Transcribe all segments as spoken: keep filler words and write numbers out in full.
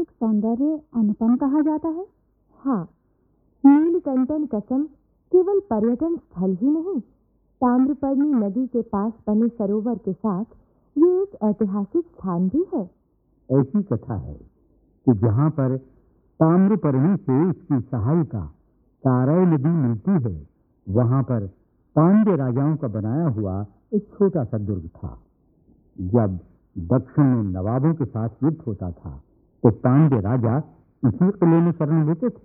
सौंदर्य अनुपम कहा जाता है। हाँ, नीलकंठन कसम केवल पर्यटन स्थल ही नहीं, ताम्रपर्णी नदी के पास बने सरोवर के साथ ये एक ऐतिहासिक स्थान भी है। ऐसी कथा है कि जहाँ पर ताम्रपर्णी से इसकी सहायिका ताराई नदी मिलती है, वहां पर पांड्य राजाओं का बनाया हुआ एक छोटा सा दुर्ग था। जब दक्षिण में नवाबों के साथ युद्ध होता था तो पांड्य राजा इसी किले में शरण लेते थे।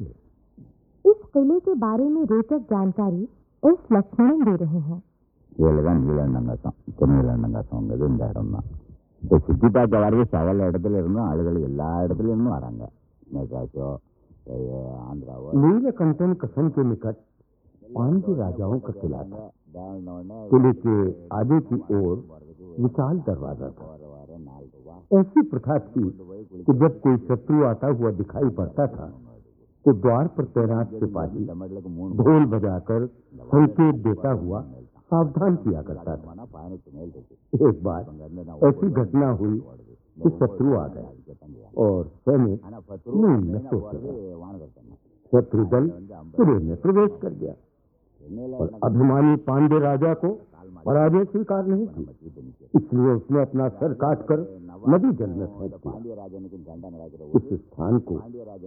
इस किले के बारे में रोचक जानकारी एस लक्ष्मणन दे रहे हैं। ஏழுதான் நீலநங்கசம் திருநீலநங்கசங்கிறது இந்த இடம் தான். இப்போ சுற்றி பார்க்க வர்றது சகல இடத்துல இருந்தும் ஆளுகள் எல்லா இடத்துல இருந்தும் வராங்க. மெட்ராஸோ आंध्रावो। नीलकंठन कसम के निकट पांड्य राजाओं का किला था। किले के आगे की ओर विशाल दरवाजा था। ऐसी प्रथा थी कि जब कोई शत्रु आता हुआ दिखाई पड़ता था तो द्वार पर तैनात सिपाही ढोल बजाकर संकेत देता हुआ सावधान किया करता था। एक बार ऐसी घटना हुई कि शत्रु आ गए और सैनिक नींद में सोते रहे। शत्रु दल किले में प्रवेश कर गया और अभिमानी पांड्य राजा को पराजय स्वीकार नहीं की, इसलिए उसने अपना सर काटकर नदी जल में फेंक दिया। इस स्थान को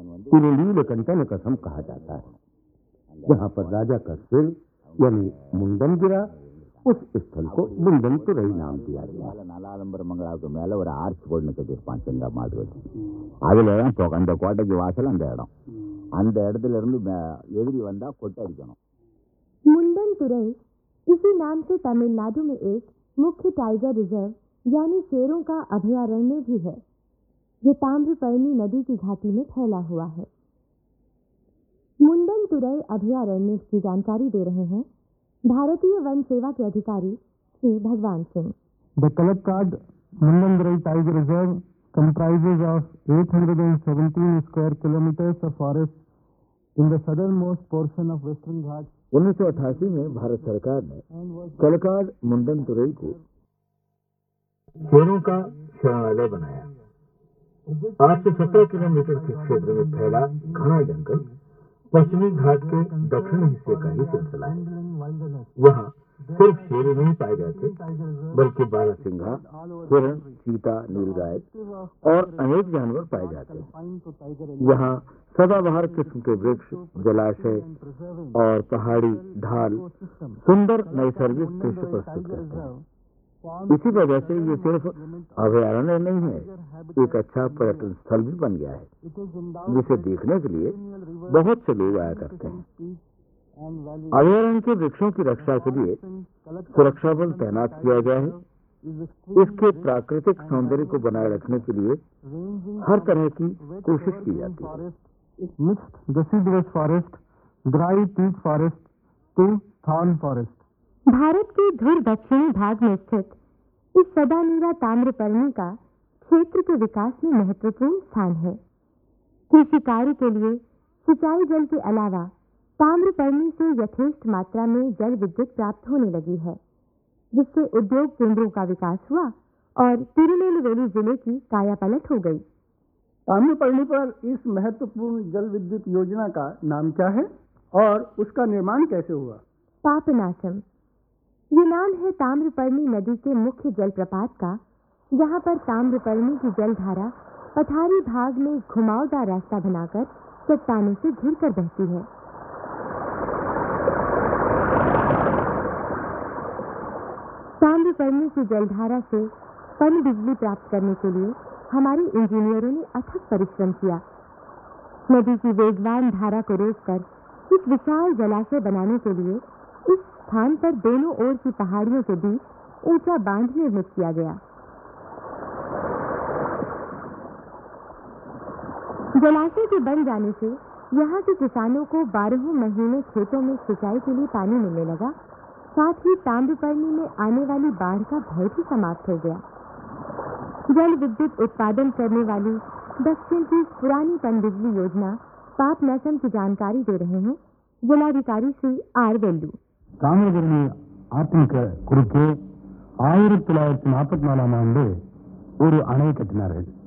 नीलकंठन कसम कहा जाता है, जहाँ पर राजा का सिर यानी मुंडन गिरा। उस स्थल को मुंडन तुरई नाम दिया गया। நாலாலம்பர மங்களாவுக்கு மேல ஒரு ஆர்ச் போட்டு கட்டியிருப்பான் செங்கா மாதிரி வச்சு. அதுல தான் அந்த கோட்டைக்கு வாசல் அந்த இடம். அந்த இடத்துல இருந்து எதிரி वंदा கொட்டை அடிக்கணும். मुंडन तुरई इसी नाम से तमिलनाडु में एक मुख्य टाइगर रिजर्व यानी शेरों का अभयारण्य भी है। ये ताम्रपर्णी नदी की घाटी में फैला हुआ है। मुंडन तुरई अभयारण्य की जानकारी दे रहे हैं भारतीय वन सेवा के अधिकारी श्री भगवान Singh. The Kalapkad Mundandurai Tiger Reserve comprises of eight hundred seventeen square kilometers of forest in the southernmost portion of Western Ghats. उन्नीस सौ अठासी में भारत सरकार ने कलकाड मुंडन तुरई को शेरों का शरणालय बनाया। आठ से सत्रह किलोमीटर के क्षेत्र में फैला घना जंगल पश्चिमी घाट के दक्षिणी हिस्से का ही सिलसिला है। वहाँ सिर्फ शेर नहीं पाए जाते, बल्कि बारहसिंघा, हिरण, चीता, नीलगाय और अनेक जानवर पाए जाते हैं। यहाँ सदाबहार किस्म के वृक्ष, जलाशय और पहाड़ी ढाल सुंदर नैसर्गिक दृश्य प्रस्तुत करते हैं। इसी वजह से ये सिर्फ अभयारण्य नहीं है, एक अच्छा पर्यटन स्थल भी बन गया है, जिसे देखने के लिए बहुत से लोग आया करते हैं। अभयारण्य के वृक्षों की रक्षा के लिए सुरक्षा बल तैनात किया गया है। इसके प्राकृतिक सौंदर्य को बनाए रखने के लिए हर तरह की कोशिश की जाती है। Mixed deciduous forest, dry teak forest to thorn forest. Bharat के धुर दक्षिणी भाग में स्थित इस सदानीरा ताम्रपर्णी का क्षेत्र के विकास में महत्वपूर्ण स्थान है। कृषि कार्य के लिए सिंचाई जल के अलावा ताम्रपर्णी से यथेष्ट मात्रा में जल विद्युत प्राप्त होने लगी है, जिससे उद्योग केंद्रों का विकास हुआ और तिरुनेलवेली जिले की कायापलट हो गई। ताम्रपर्णी पर इस महत्वपूर्ण जल विद्युत योजना का नाम क्या है और उसका निर्माण कैसे हुआ? पापनासम ये नाम है ताम्रपर्णी नदी के मुख्य जलप्रपात का, जहां पर ताम्रपर्णी की जलधारा पठारी भाग में घुमावदार रास्ता बनाकर चट्टानों से घिरकर बहती है। ताम्रपर्णी की जलधारा से पन बिजली प्राप्त करने के लिए हमारे इंजीनियरों ने अथक परिश्रम किया। नदी की वेगवान धारा को रोककर इस विशाल जलाशय बनाने के लिए इस स्थान पर दोनों ओर की पहाड़ियों के बीच ऊंचा बांध निर्मित किया गया। जलाशय के बन जाने से यहाँ के किसानों को बारहों महीने खेतों में सिंचाई के लिए पानी मिलने लगा। साथ ही ताम्रपर्णी में आने वाली बाढ़ का भय भी समाप्त हो गया। जल विद्युत उत्पादन करने वाली दक्षिण की पुरानी पनबिजली योजना पापनासम की जानकारी दे रहे हैं जिलाधिकारी श्री आर वेल्लू। தாமிரபரணி ஆற்றின் குறுக்கே ஆயிரத்தி தொள்ளாயிரத்தி நாற்பத்தி நாலாம் ஆண்டு ஒரு அணை கட்டினார்கள்.